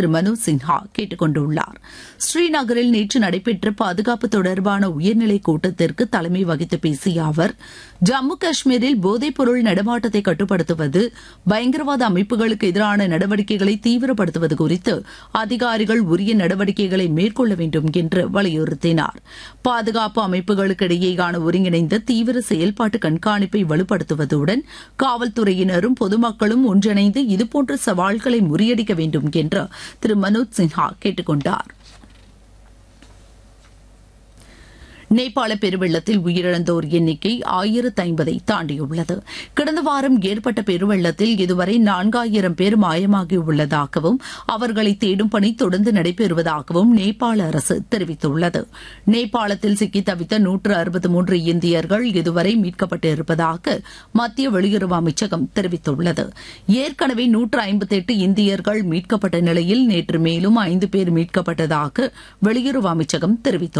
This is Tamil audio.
திரு மனோஜ் சின்ஹா கேட்டுக் கொண்டுள்ளார். ஸ்ரீநகரில் நேற்று நடைபெற்ற பாதுகாப்பு தொடர்பான உயர்நிலை கூட்டத்திற்கு தலைமை வகித்து பேசிய அவர், ஜம்மு காஷ்மீரில் போதைப்பொருள் நடமாட்டத்தை கட்டுப்படுத்துவது, பயங்கரவாத அமைப்புகளுக்கு எதிரான நடவடிக்கைகளை தீவிரப்படுத்துவது குறித்து அதிகாரிகள் உரிய நடவடிக்கைகளை மேற்கொள்ள வேண்டும் என்று வலியுறுத்தினார். பாதுகாப்பு அமைப்புகளுக்கு இடையேயான ஒருங்கிணைந்த தீவிர செயல்பாட்டு கண்காணிப்பை வலுப்படுத்துவதுடன் காவல்துறையினரும் பொதுமக்களும் ஒன்றிணைந்து இதுபோன்ற சவால்களை முறியடிக்க வேண்டும் என்று திரு மனோஜ் சின்ஹா கேட்டுக் கொண்டார். நேபாள பெருவெள்ளத்தில் உயிரிழந்தோர் எண்ணிக்கை 1050 தாண்டியுள்ளது. கடந்த வாரம் ஏற்பட்ட பெருவெள்ளத்தில் இதுவரை 4000 பேர் மாயமாகியுள்ளதாகவும் அவர்களை தேடும் பணி தொடர்ந்து நடைபெறுவதாகவும் நேபாள அரசு தெரிவித்துள்ளது. நேபாளத்தில் சிக்கி தவித்த 163 இந்தியர்கள் இதுவரை மீட்கப்பட்டிருப்பதாக மத்திய வெளியுறவு அமைச்சகம் தெரிவித்துள்ளது. ஏற்கனவே 158 இந்தியர்கள் மீட்கப்பட்ட நிலையில் நேற்று மேலும் 5 பேர் மீட்கப்பட்டதாக வெளியுறவு அமைச்சகம் தெரிவித்துள்ளது.